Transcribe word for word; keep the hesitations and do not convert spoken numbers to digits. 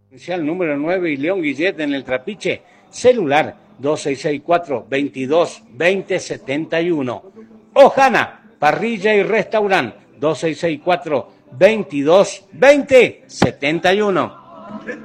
Número nueve y León Guillet en el Trapiche. Celular dos seis seis cuatro, veintidós, veinte, setenta y uno. Ojana, parrilla y restaurante dos seis seis cuatro, veintidós, veinte, setenta y uno.